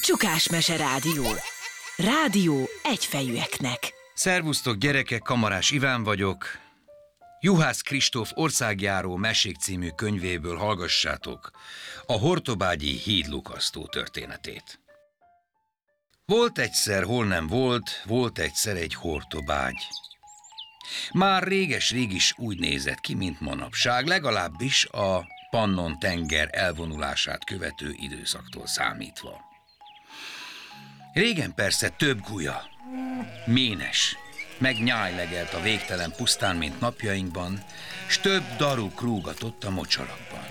Csukásmese Rádió. Rádió egyfejűeknek. Szervusztok gyerekek, Kamarás Iván vagyok. Juhász Kristóf országjáró mesék című könyvéből hallgassátok a hortobágyi hídlukasztó történetét. Volt egyszer, hol nem volt, volt egyszer egy hortobágy. Már réges-rég is úgy nézett ki, mint manapság, legalábbis a Pannon-tenger elvonulását követő időszaktól számítva. Régen persze több gulya, ménes, meg nyájlegelt a végtelen pusztán, mint napjainkban, s több daru krúgatott a mocsarakban.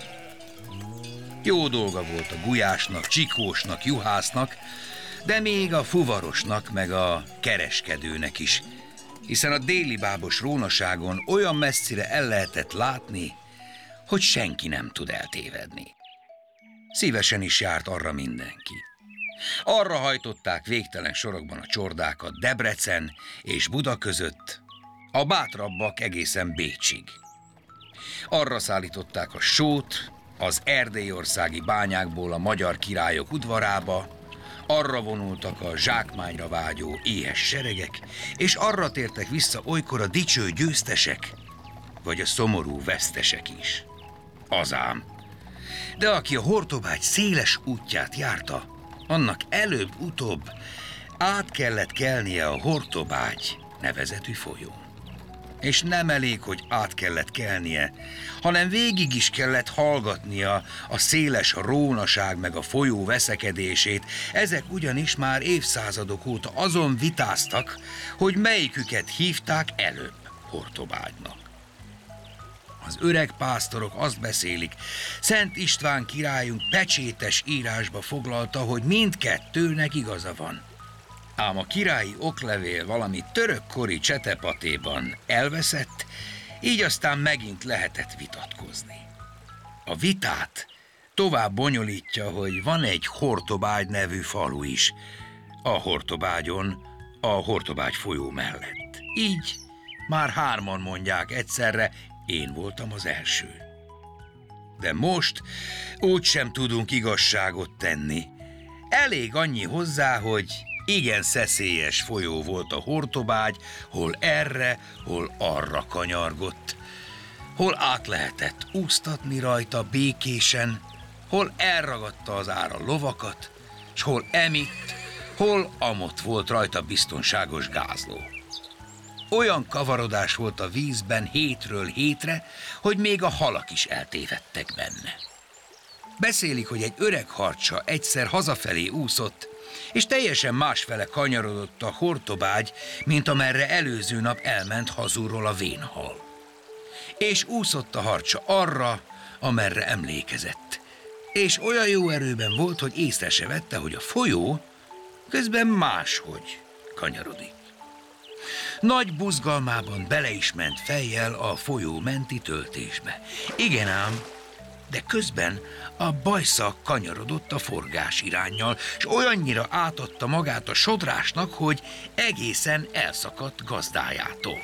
Jó dolga volt a gulyásnak, csikósnak, juhásznak, de még a fuvarosnak, meg a kereskedőnek is, hiszen a déli bábos rónaságon olyan messzire el lehetett látni, hogy senki nem tud eltévedni. Szívesen is járt arra mindenki. Arra hajtották végtelen sorokban a csordákat Debrecen és Buda között, a bátrabbak egészen Bécsig. Arra szállították a sót az erdélyországi bányákból a magyar királyok udvarába, arra vonultak a zsákmányra vágyó éhes seregek, és arra tértek vissza olykor a dicső győztesek, vagy a szomorú vesztesek is. Azám. De aki a hortobágy széles útját járta, annak előbb-utóbb át kellett kelnie a Hortobágy nevezetű folyón. És nem elég, hogy át kellett kelnie, hanem végig is kellett hallgatnia a széles rónaság meg a folyó veszekedését. Ezek ugyanis már évszázadok óta azon vitáztak, hogy melyiküket hívták előbb Hortobágynak. Az öreg pásztorok azt beszélik, Szent István királyunk pecsétes írásba foglalta, hogy mindkettőnek igaza van. Ám a királyi oklevél valami törökkori csetepatéban elveszett, így aztán megint lehetett vitatkozni. A vitát tovább bonyolítja, hogy van egy Hortobágy nevű falu is, a Hortobágyon, a Hortobágy folyó mellett. Így már hárman mondják egyszerre, én voltam az első. De most úgysem tudunk igazságot tenni. Elég annyi hozzá, hogy igen szeszélyes folyó volt a Hortobágy, hol erre, hol arra kanyargott. Hol át lehetett úsztatni rajta békésen, hol elragadta az ára lovakat, s hol emitt, hol amott volt rajta biztonságos gázló. Olyan kavarodás volt a vízben hétről hétre, hogy még a halak is eltévedtek benne. Beszélik, hogy egy öreg harcsa egyszer hazafelé úszott, és teljesen másfele kanyarodott a Hortobágy, mint amerre előző nap elment hazulról a vénhal. És úszott a harcsa arra, amerre emlékezett. És olyan jó erőben volt, hogy észre se vette, hogy a folyó közben máshogy kanyarodik. Nagy buzgalmában bele is ment fejjel a folyó menti töltésbe. Igen ám, de közben a bajsza kanyarodott a forgás iránnyal, s olyannyira átadta magát a sodrásnak, hogy egészen elszakadt gazdájától.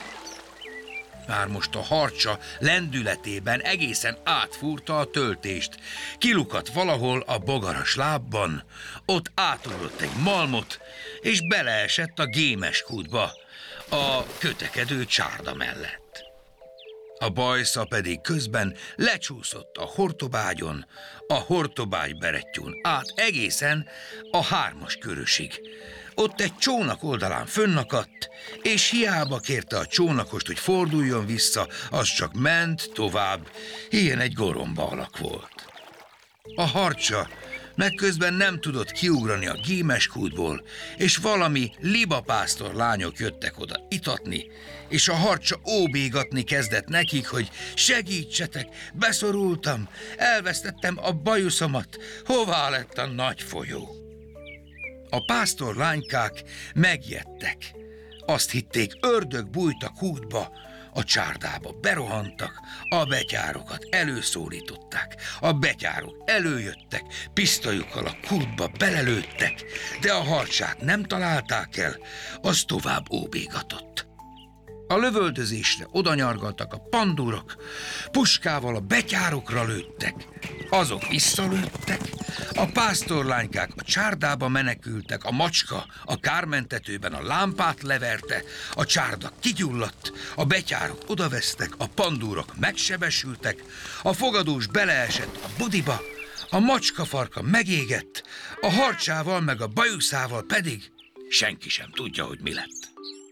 Már most a harcsa lendületében egészen átfúrta a töltést. Kilukadt valahol a bogaras lábban, ott átugrott egy malmot, és beleesett a gémes kútba, a kötekedő csárda mellett. A bajsza pedig közben lecsúszott a Hortobágyon, a Hortobágy berettyún át egészen a 3-as körösig. Ott egy csónak oldalán fönnakadt, és hiába kérte a csónakost, hogy forduljon vissza, az csak ment tovább, ilyen egy goromba alak volt. A harcsa meg közben nem tudott kiugrani a gémes kútból, és valami libapásztor lányok jöttek oda itatni, és a harcsa óbégatni kezdett nekik, hogy segítsetek, beszorultam, elvesztettem a bajuszomat, hová lett a nagy folyó? A pásztor lánykák megjettek. Azt hitték, ördög bújt a kútba, a csárdába berohantak, a betyárokat előszólították, a betyárok előjöttek, pisztoljukkal a kútba belelőttek, de a harcsát nem találták el, az tovább óbégatott. A lövöldözésre odanyargaltak a pandúrok, puskával a betyárokra lőttek, azok visszalőttek, a pásztorlánykák a csárdába menekültek, a macska a kármentetőben a lámpát leverte, a csárda kigyulladt, a betyárok odavesztek, a pandúrok megsebesültek, a fogadós beleesett a budiba, a macskafarka megégett, a harcsával meg a bajuszával pedig senki sem tudja, hogy mi lett.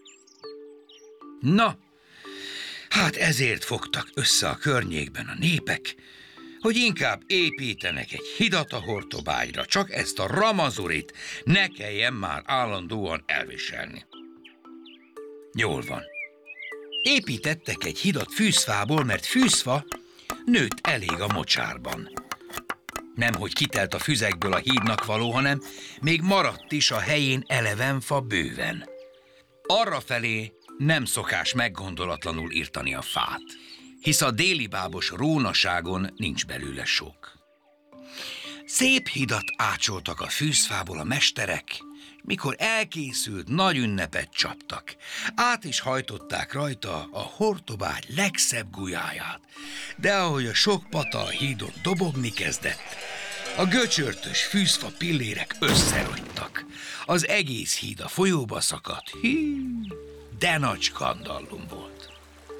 Na, hát ezért fogtak össze a környékben a népek, hogy inkább építenek egy hidat a Hortobágyra, csak ezt a ramazorit ne kelljen már állandóan elviselni. Jól van. Építettek egy hidat fűzfából, mert fűzfa nőtt elég a mocsárban. Nemhogy kitelt a füzekből a hídnak való, hanem még maradt is a helyén eleven fa bőven. Arrafelé nem szokás meggondolatlanul írtani a fát, hisz a délibábos rónaságon nincs belőle sok. Szép hidat ácsoltak a fűzfából a mesterek, mikor elkészült, nagy ünnepet csaptak. Át is hajtották rajta a Hortobágy legszebb gulyáját, de ahogy a sok pata a hídon dobogni kezdett, a göcsörtös fűzfa pillérek összerogytak. Az egész híd a folyóba szakadt. De nagy skandallum volt.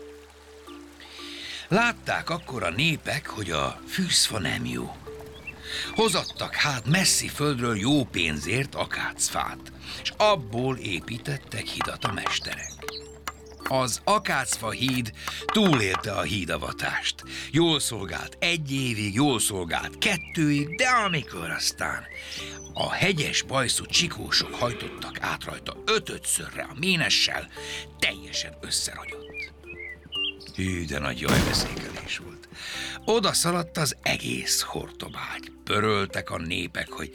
Látták akkor a népek, hogy a fűzfa nem jó. Hozattak hát messzi földről jó pénzért akácfát, és abból építettek hidat a mesterek. Az akácfa híd túlélte a hídavatást. Jól szolgált 1 évig, jól szolgált 2 de amikor aztán a hegyes bajszú csikósok hajtottak át rajta 5-szörre a ménessel, teljesen összeragyott. Hű, de nagy jajveszékelés volt. Oda szaladt az egész Hortobágy. Pöröltek a népek, hogy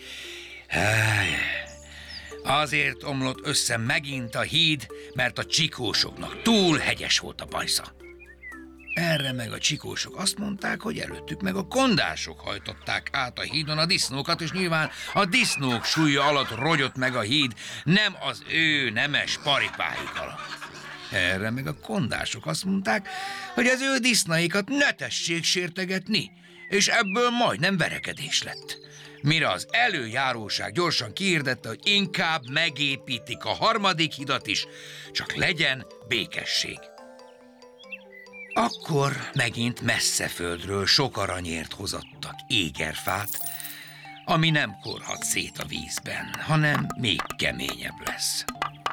azért omlott össze megint a híd, mert a csikósoknak túl hegyes volt a bajsza. Erre meg a csikósok azt mondták, hogy előttük meg a kondások hajtották át a hídon a disznókat, és nyilván a disznók súlya alatt rogyott meg a híd, nem az ő nemes paripáik alatt. Erre meg a kondások azt mondták, hogy az ő disznaikat ne tessék sértegetni, és ebből majdnem verekedés lett. Mire az előjáróság gyorsan kihirdette, hogy inkább megépítik a 3. hidat is, csak legyen békesség. Akkor megint messze földről sok aranyért hozattak égerfát, ami nem korhat szét a vízben, hanem még keményebb lesz.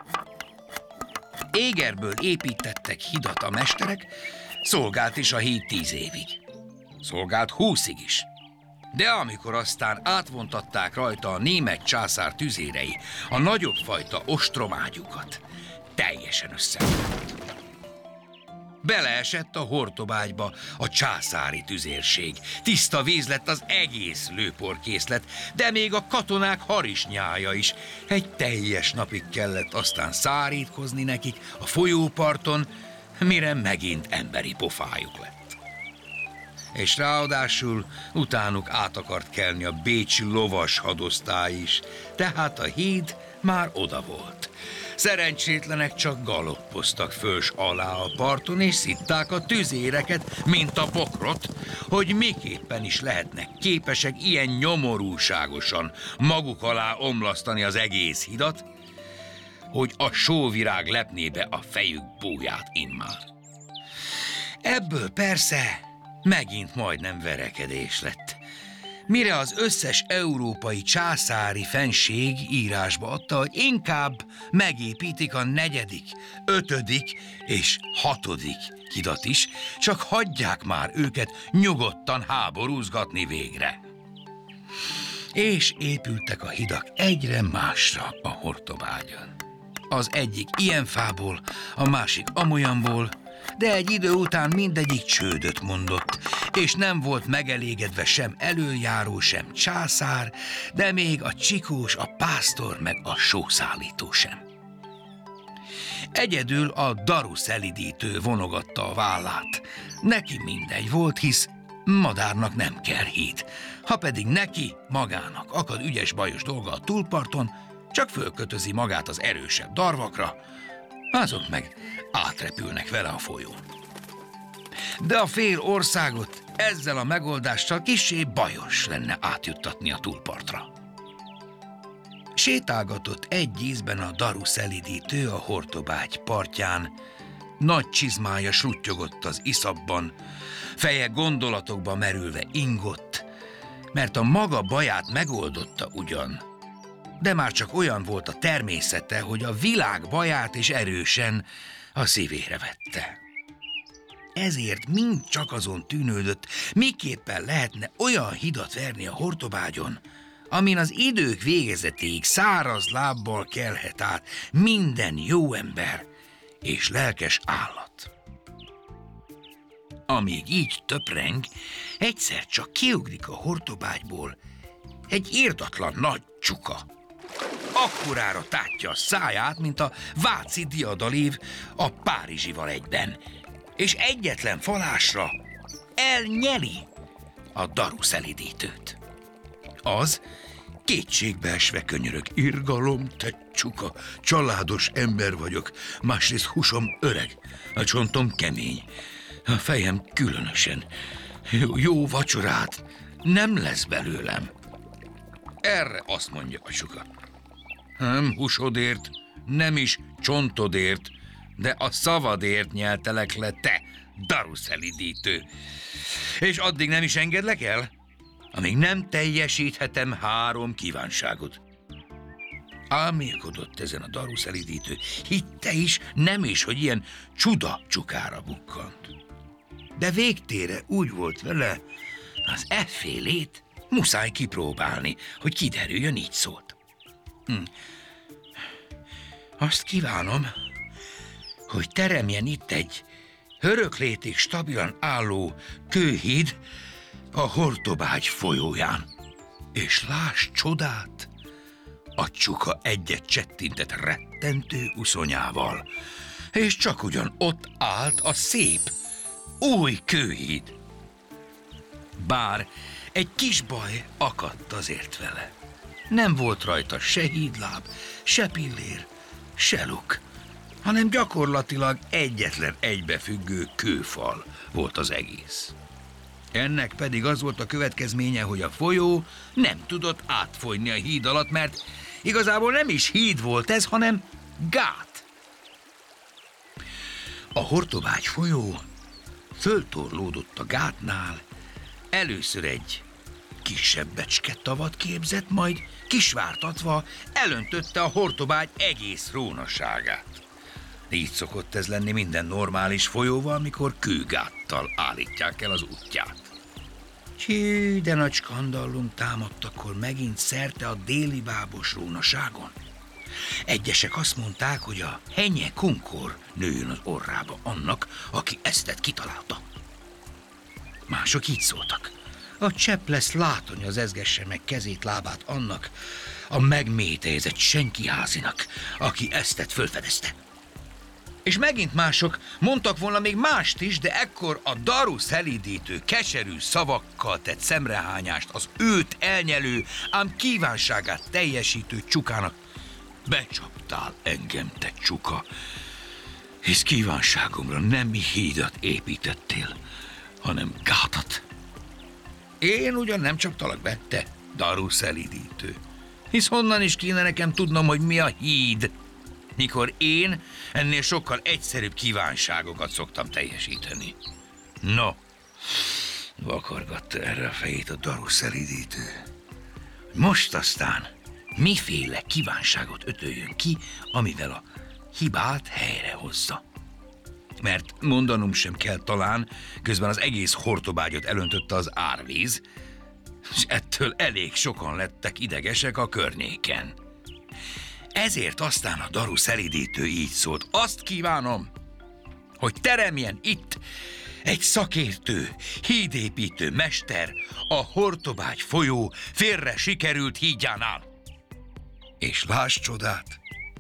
Égerből építettek hidat a mesterek, szolgált is a híd 10 évig. Szolgált 20-ig is. De amikor aztán átvontatták rajta a német császár tüzérei a nagyobb fajta ostromágyukat, teljesen összeomlott. Beleesett a Hortobágyba a császári tüzérség. Tiszta víz lett az egész lőporkészlet, de még a katonák harisnyája is. Egy teljes napig kellett aztán szárítkozni nekik a folyóparton, mire megint emberi pofájuk lett. És ráadásul utánuk át akart kelni a bécsi lovas hadosztály is, tehát a híd már oda volt. Szerencsétlenek csak galoppoztak föls alá a parton, és szitták a tüzéreket, mint a bokrot, hogy miképpen is lehetnek képesek ilyen nyomorúságosan maguk alá omlasztani az egész hidat, hogy a sóvirág lepnébe a fejük búját immár. Ebből persze megint majdnem verekedés lett. Mire az összes európai császári fenség írásba adta, hogy inkább megépítik a 4., 5. és 6. hidat is, csak hagyják már őket nyugodtan háborúzgatni végre. És épültek a hidak egyre másra a Hortobágyon. Az egyik ilyen fából, a másik amolyanból, de egy idő után mindegyik csődöt mondott, és nem volt megelégedve sem előjáró, sem császár, de még a csikós, a pásztor meg a sószállító sem. Egyedül a daruszelidítő vonogatta a vállát. Neki mindegy volt, hisz madárnak nem kell híd. Ha pedig neki, magának akad ügyes bajos dolga a túlparton, csak fölkötözi magát az erősebb darvakra, azok meg átrepülnek vele a folyón. De a fél országot ezzel a megoldással kissé bajos lenne átjuttatni a túlpartra. Sétálgatott egy ízben a daru szelídítő a Hortobágy partján, nagy csizmája sluttyogott az iszapban, feje gondolatokba merülve ingott, mert a maga baját megoldotta ugyan, de már csak olyan volt a természete, hogy a világ baját is erősen a szívére vette. Ezért mind csak azon tűnődött, miképpen lehetne olyan hidat verni a Hortobágyon, amin az idők végezetéig száraz lábbal kelhet át minden jó ember és lelkes állat. Amíg így töpreng, egyszer csak kiugrik a Hortobágyból egy irdatlan nagy csuka. Akkorára tátja a száját, mint a váci diadalév a párizsival egyben, és egyetlen falásra elnyeli a daru szelídítőt. Az kétségbeesve könyörög: irgalom, te csuka, családos ember vagyok, másrészt húsom öreg, a csontom kemény, a fejem különösen. Jó vacsorát nem lesz belőlem. Erre azt mondja a csuka: nem húsodért, nem is csontodért, de a szavadért nyeltelek le, te daru szelídítő. És addig nem is engedlek el, amíg nem teljesíthetem 3 kívánságot. Álmélkodott ezen a daru szelídítő, hitte is, nem is, hogy ilyen csuda csukára bukkant. De végtére úgy volt vele, az effélét muszáj kipróbálni, hogy kiderüljön, így szólt. Azt kívánom, hogy teremjen itt egy öröklétig stabilan álló kőhíd a Hortobágy folyóján. És láss csodát, a csuka egyet csettintett rettentő uszonyával, és csak ugyan ott állt a szép, új kőhíd. Bár egy kis baj akadt azért vele. Nem volt rajta se hídláb, se pillér, se luk, hanem gyakorlatilag egyetlen egybefüggő kőfal volt az egész. Ennek pedig az volt a következménye, hogy a folyó nem tudott átfolyni a híd alatt, mert igazából nem is híd volt ez, hanem gát. A Hortobágy folyó föltorlódott a gátnál, először egy kisebb becsketavat képzett, majd kisvártatva elöntötte a Hortobágy egész rónaságát. Így szokott ez lenni minden normális folyóval, mikor kőgáttal állítják el az útját. Hű, de nagy skandallum támadt akkor megint szerte a déli bábos rónaságon. Egyesek azt mondták, hogy a henye kunkor nőjön az orrába annak, aki eztet kitalálta. Mások így szóltak: a csepp lesz látoni, az ezgesse meg kezét, lábát annak a megmétejezett senkiházinak, aki eztet fölfedezte. És megint mások mondtak volna még mást is, de ekkor a daru szelídítő keserű szavakkal tett szemrehányást az őt elnyelő, ám kívánságát teljesítő csukának: becsaptál engem, te csuka, hisz kívánságomra nem hídat építettél, hanem gátat. Én ugyan nem csaptalak be, te daru szelídítő, hisz honnan is kéne nekem tudnom, hogy mi a híd, mikor én ennél sokkal egyszerűbb kívánságokat szoktam teljesíteni. No, vakargatta erre a fejét a daru szelídítő. Most aztán miféle kívánságot ötöljön ki, amivel a hibát helyrehozza. Mert mondanom sem kell talán, közben az egész Hortobágyot elöntötte az árvíz, és ettől elég sokan lettek idegesek a környéken. Ezért aztán a daru szelídítő így szólt: azt kívánom, hogy teremjen itt egy szakértő, hídépítő mester a Hortobágy folyó félre sikerült hídjánál. És láss csodát,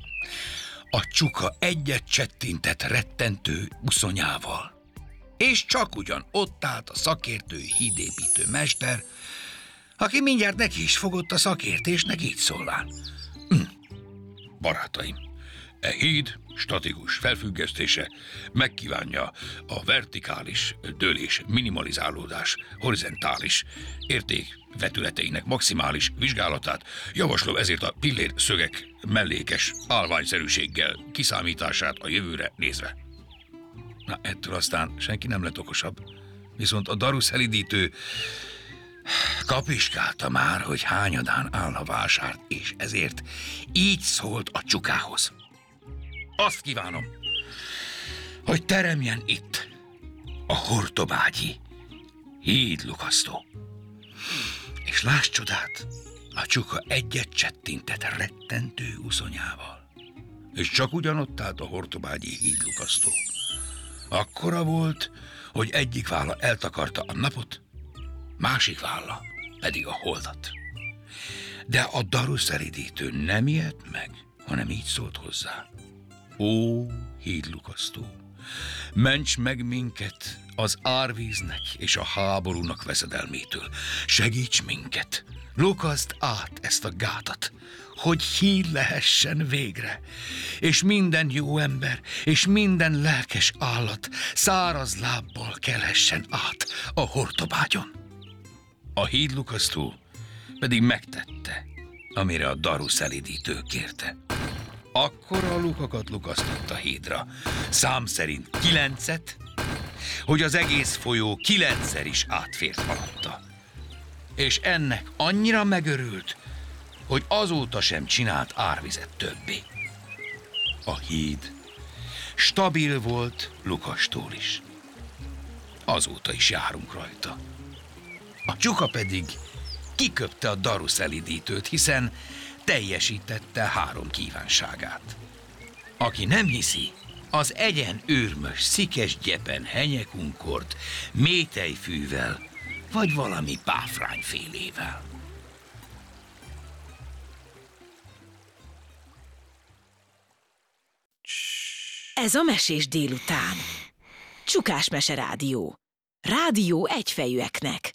a csuka egyet csettintett rettentő uszonyával, és csak ugyan ott állt a szakértő, hídépítő mester, aki mindjárt neki is fogott a szakértésnek, így szólván: barátaim, E híd statikus felfüggesztése megkívánja a vertikális dőlés minimalizálódás horizontális értékvetületeinek maximális vizsgálatát. Javaslom ezért a pillér szögek mellékes állványszerűséggel kiszámítását a jövőre nézve. Na, ettől aztán senki nem lett okosabb. Viszont a daruszelidítő kapiskálta már, hogy hányadán áll a vásár, és ezért így szólt a csukához. Azt kívánom, hogy teremjen itt a hortobágyi hídlukasztó. És láss csodát, a csuka egyet csettintett rettentő uszonyával. És csak ugyanott állt a hortobágyi hídlukasztó. Akkora volt, hogy egyik válla eltakarta a napot, másik válla pedig a holdat. De a daruszelidítő nem ijedt meg, hanem így szólt hozzá. Ó, hídlukasztó, ments meg minket az árvíznek és a háborúnak veszedelmétől. Segíts minket, lukaszd át ezt a gátat, hogy híd lehessen végre, és minden jó ember és minden lelkes állat száraz lábbal kelhessen át a hortobágyon. A hídlukasztó pedig megtette, amire a daruszelidítő kérte. Akkor a lukakat lukasztott a hídra, szám szerint 9-et, hogy az egész folyó 9-szer is átfért alatta. És ennek annyira megörült, hogy azóta sem csinált árvizet többé. A híd stabil volt Lukastól is. Azóta is járunk rajta. A csuka pedig kiköpte a daruszelidítőt, hiszen teljesítette 3 kívánságát. Aki nem hiszi, az egyen őrmös, szikes gyepen henyegunkort, métejfűvel, vagy valami páfrányfélével. Ez a Mesés délután. Csukás Mese Rádió. Rádió egyfejűeknek.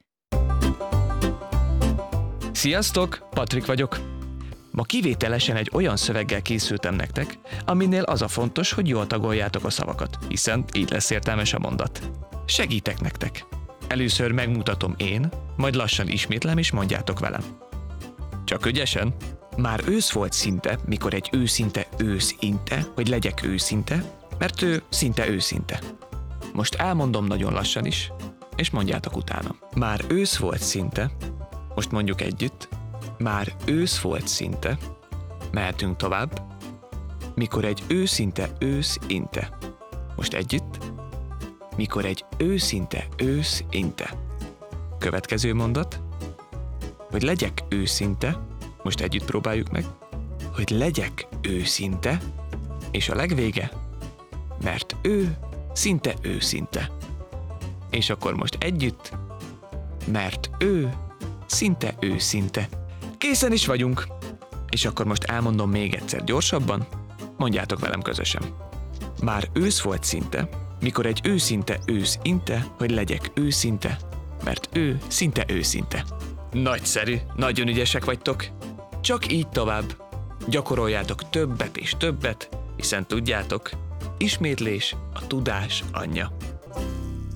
Sziasztok, Patrik vagyok. Ma kivételesen egy olyan szöveggel készültem nektek, aminél az a fontos, hogy jól tagoljátok a szavakat, hiszen így lesz értelmes a mondat. Segítek nektek. Először megmutatom én, majd lassan ismétlem és mondjátok velem. Csak ügyesen. Már ősz volt szinte, mikor egy őszinte ősz inte, hogy legyek őszinte, mert ő szinte őszinte. Most elmondom nagyon lassan is, és mondjátok utána. Már ősz volt szinte, most mondjuk együtt, már ősz volt szinte, mehetünk tovább, mikor egy őszinte ősz inte. Most együtt, mikor egy őszinte ősz inte. Következő mondat, hogy legyek őszinte, most együtt próbáljuk meg, hogy legyek őszinte, és a legvége, mert ő szinte őszinte. És akkor most együtt, mert ő szinte őszinte. Készen is vagyunk. És akkor most elmondom még egyszer gyorsabban, mondjátok velem közösen. Már ősz volt szinte, mikor egy őszinte ősz inte, hogy legyek őszinte, mert ő szinte őszinte. Nagyszerű, nagyon ügyesek vagytok. Csak így tovább. Gyakoroljátok többet és többet, hiszen tudjátok, ismétlés a tudás anyja.